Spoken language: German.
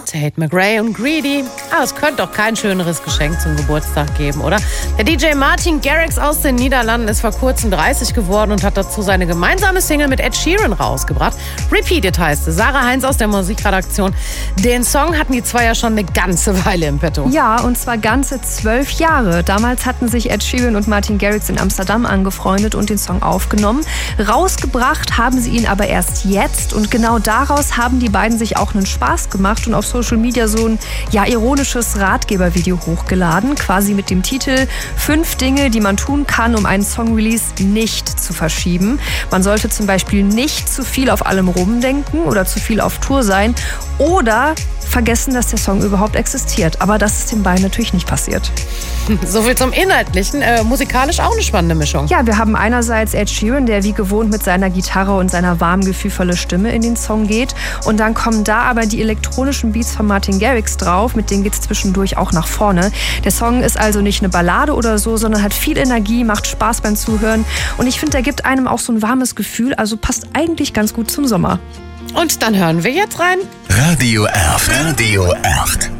Tate McRae und Greedy. Es könnte doch kein schöneres Geschenk zum Geburtstag geben, oder? Der DJ Martin Garrix aus den Niederlanden ist vor kurzem 30 geworden und hat dazu seine gemeinsame Single mit Ed Sheeran rausgebracht. Repeated heißt es. Sarah Heinz aus der Musikredaktion. Den Song hatten die zwei ja schon eine ganze Weile im Petto. Ja, und zwar ganze 12 Jahre. Damals hatten sich Ed Sheeran und Martin Garrix in Amsterdam angefreundet und den Song aufgenommen. Rausgebracht haben sie ihn aber erst jetzt und genau daraus haben die beiden sich auch einen Spaß gemacht und auf Social Media so ein ironisches Ratgebervideo hochgeladen, quasi mit dem Titel 5 Dinge, die man tun kann, um einen Song-Release nicht zu verschieben. Man sollte zum Beispiel nicht zu viel auf allem rumdenken oder zu viel auf Tour sein oder vergessen, dass der Song überhaupt existiert. Aber das ist den beiden natürlich nicht passiert. Soviel zum Inhaltlichen. Musikalisch auch eine spannende Mischung. Ja, wir haben einerseits Ed Sheeran, der wie gewohnt mit seiner Gitarre und seiner warmen, gefühlvollen Stimme in den Song geht. Und dann kommen da aber die elektronischen Beats von Martin Garrix drauf. Mit denen geht es zwischendurch auch nach vorne. Der Song ist also nicht eine Ballade oder so, sondern hat viel Energie, macht Spaß beim Zuhören. Und ich finde, der gibt einem auch so ein warmes Gefühl. Also passt eigentlich ganz gut zum Sommer. Und dann hören wir jetzt rein. Radio 8. Radio 8.